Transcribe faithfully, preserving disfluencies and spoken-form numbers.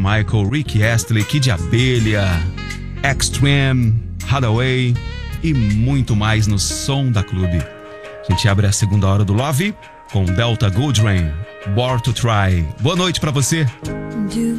Michael, Rick Astley, Kid Abelha, Extreme, Hathaway e muito mais no Som da Clube. A gente abre a segunda hora do Love com Delta Gold Rain, Born to Try. Boa noite pra você.